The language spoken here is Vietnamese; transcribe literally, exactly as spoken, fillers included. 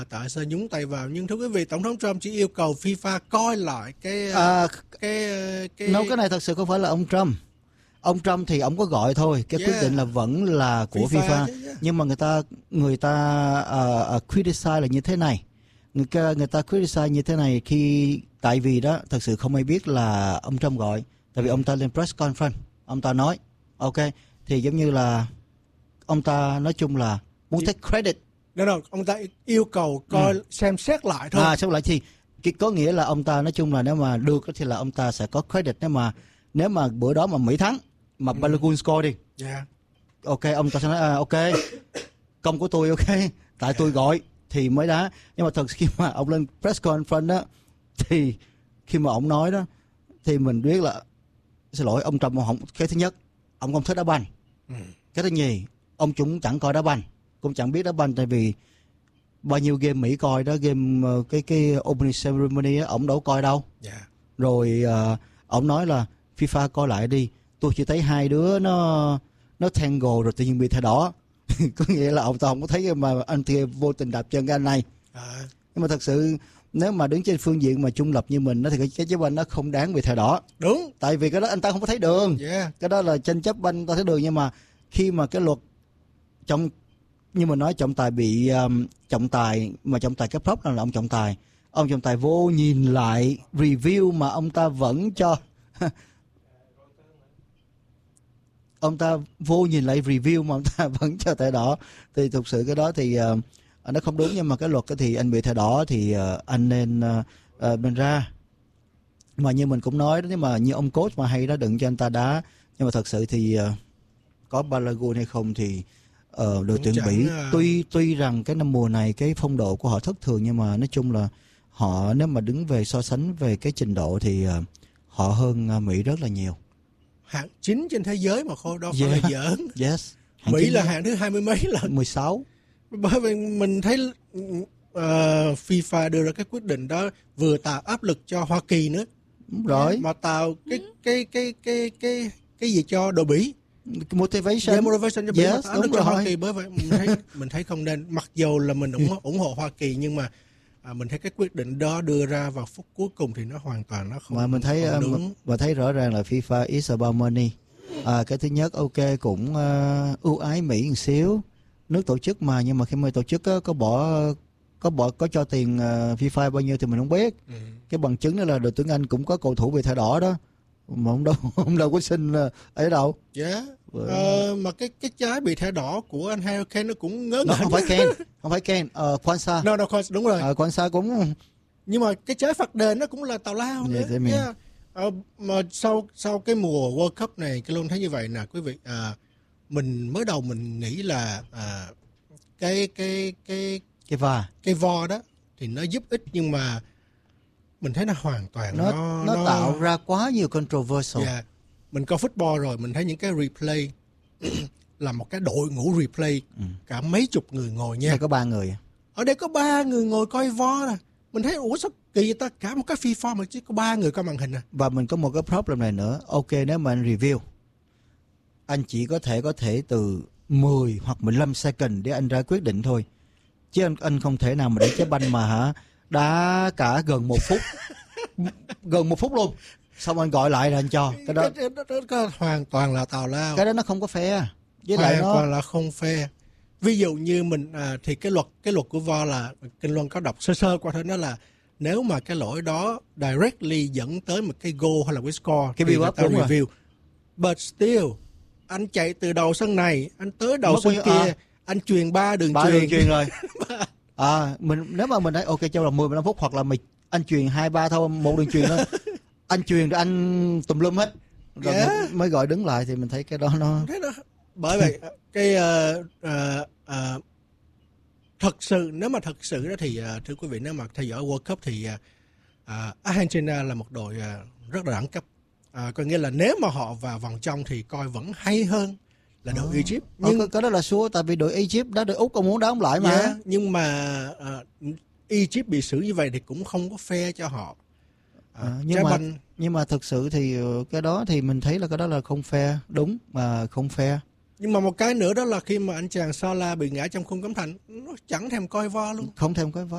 tại sao nhúng tay vào. Nhưng thưa quý vị, Tổng thống Trump chỉ yêu cầu FIFA coi lại cái À, cái cái nói cái này thật sự không phải là ông Trump. Ông Trump thì ông có gọi thôi, cái Yeah. quyết định là vẫn là của FIFA FIFA. chứ, yeah. Nhưng mà người ta người ta uh, uh, criticize là như thế này. Người ta, người ta criticize như thế này khi tại vì đó thật sự không ai biết là ông Trump gọi. Tại vì ông ta lên press conference, ông ta nói, ok, thì giống như là ông ta nói chung là muốn take credit. Đâu đâu, ông ta yêu cầu coi Ừ. xem xét lại thôi. À, xong lại thì cái- có nghĩa là ông ta nói chung là nếu mà được thì là ông ta sẽ có credit. Nếu mà nếu mà bữa đó mà Mỹ thắng mà Balogun score đi, Yeah. ok, ông ta sẽ nói à, ok, công của tôi, ok, tại tôi gọi thì mới đá. Nhưng mà thật khi mà ông lên press conference đó thì khi mà ông nói đó thì mình biết là xin lỗi ông Trump, không, cái thứ nhất ông không thích đá banh, Ừ. cái thứ nhì ông cũng chẳng coi đá banh, cũng chẳng biết đá banh. Tại vì bao nhiêu game Mỹ coi đó, game ờ, cái cái opening ceremony á, ông đâu coi đâu. Yeah. Rồi uh, ông nói là FIFA coi lại đi, tôi chỉ thấy hai đứa nó nó tango rồi tự nhiên bị thẻ đỏ. Có nghĩa là ông ta không có thấy mà anh kia vô tình đạp chân cái anh này. À, Nhưng mà thật sự nếu mà đứng trên phương diện mà trung lập như mình đó, thì cái trái trái banh nó không đáng bị thẻ đỏ. đúng. Tại vì cái đó anh ta không có thấy đường. Yeah. Cái đó là tranh chấp banh ta thấy đường. Nhưng mà khi mà cái luật trọng, như mà nói trọng tài bị um, trọng tài mà trọng tài cái prop là ông trọng tài, ông trọng tài vô nhìn lại review mà ông ta vẫn cho ông ta vô nhìn lại review mà ông ta vẫn cho thẻ đỏ, thì thực sự cái đó thì uh, nó không đúng. Nhưng mà cái luật thì anh bị thẻ đỏ thì uh, anh nên uh, uh, bên ra. Mà như mình cũng nói đó, nhưng mà như ông coach mà hay đó, đừng cho anh ta đá. Nhưng mà thật sự thì uh, có Balogun hay không thì uh, đội Cũng tuyển chẳng, Bỉ uh, tuy tuy rằng cái năm mùa này cái phong độ của họ thất thường, nhưng mà nói chung là họ nếu mà đứng về so sánh về cái trình độ thì uh, họ hơn uh, Mỹ rất là nhiều. Hạng chín trên thế giới mà khô đâu phải Yeah. là giỡn. Yes. Hạng Mỹ chín là hạng thứ hai mươi mấy lần. mười sáu. Bởi vì mình thấy uh, FIFA đưa ra cái quyết định đó vừa tạo áp lực cho Hoa Kỳ nữa, Đúng rồi. mà tạo cái cái cái cái cái cái gì cho đội Bỉ, Motivation. yeah, motivation cho Bỉ, Yes, mà tạo áp lực đúng cho Hoa rồi. Kỳ. Bởi vậy mình thấy mình thấy không nên, mặc dù là mình ủng hộ, ủng hộ Hoa Kỳ, nhưng mà à, mình thấy cái quyết định đó đưa ra vào phút cuối cùng thì nó hoàn toàn nó không, Mà mình thấy không uh, đúng. mà, mà thấy rõ ràng là FIFA is about money. À, cái thứ nhất ok cũng uh, ưu ái Mỹ một xíu, nước tổ chức mà, nhưng mà khi mà tổ chức có, có bỏ có bỏ có cho tiền uh, FIFA bao nhiêu thì mình không biết. Ừ. Cái bằng chứng đó là đội tuyển Anh cũng có cầu thủ bị thẻ đỏ đó, mà không đâu không đâu có xin uh, ấy đâu. Yeah. Ờ. Ờ, mà cái cái trái bị thẻ đỏ của anh Harry Kane nó cũng ngớ Nó ngẩn. không phải Ken, không phải Ken, uh, Kwanzaa. No, no, đúng rồi. Uh, Kwanzaa cũng Nhưng mà cái trái phạt đền nó cũng là tào lao nữa. Yeah, thế mình- Yeah. Ờ, mà sau sau cái mùa World Cup này, cái luôn thấy như vậy nè quý vị. À, mình mới đầu mình nghĩ là à, cái cái cái cái va cái vê a rờ đó thì nó giúp ích, nhưng mà mình thấy nó hoàn toàn nó, nó nó tạo ra quá nhiều controversial. Yeah. Mình coi football rồi mình thấy những cái replay là một cái đội ngũ replay, Ừ. cả mấy chục người ngồi nha. Đây có ba người. Ở đây có ba người ngồi coi vê a rờ nè. Mình thấy ủa sao kỳ vậy ta, cả một cái FIFA mà chỉ có ba người coi màn hình nè. Và mình có một cái problem này nữa. Ok, nếu mà anh review, anh chỉ có thể có thể từ mười hoặc mười lăm second để anh ra quyết định thôi. Chứ anh, anh không thể nào mà để trái banh mà hả đá cả gần một phút. Gần một phút luôn. Xong anh gọi lại rồi anh cho. Cái đó, Cái, đó, đó, đó hoàn toàn là tào lao. cái đó nó không có fair. Với Hoàn lại nó toàn là không fair. Ví dụ như mình à, thì cái luật cái luật của vê a rờ là Kinh Luân có đọc sơ sơ qua thôi, đó là nếu mà cái lỗi đó directly dẫn tới một cái goal hay là cái score Cái thì build người up, ta đúng rồi. review. But still, anh chạy từ đầu sân này, anh tới đầu Mất sân bao kia, nhiêu- à. anh truyền ba đường ba truyền. đường truyền rồi. À, mình nếu mà mình nói ok cho là mười mười lăm phút, hoặc là mình anh truyền hai ba thôi, một đường truyền thôi. Anh truyền rồi anh tùm lum hết. Rồi Yeah. mới, mới gọi đứng lại thì mình thấy cái đó nó Thế đó. Bởi vậy cái uh, uh, uh, thật sự nếu mà thật sự đó thì uh, thưa quý vị, nếu mà theo dõi World Cup thì uh, uh, Argentina là một đội uh, rất là đẳng cấp. Uh, có nghĩa là nếu mà họ vào vòng trong thì coi vẫn hay hơn là đội Ờ. Egypt. Nhưng Nhưng cái, cái đó là xua, tại vì đội Egypt đó, đội Úc còn muốn đá ông lại mà. yeah, nhưng mà uh, Egypt bị xử như vậy thì cũng không có fair cho họ. Uh, À, nhưng trái mà banh nhưng mà thực sự thì ờ, cái đó thì mình thấy là cái đó là không fair, đúng mà không fair. Nhưng mà một cái nữa đó là khi mà anh chàng Salah bị ngã trong khung cấm thành, nó chẳng thèm coi vê a rờ luôn. Không thèm cái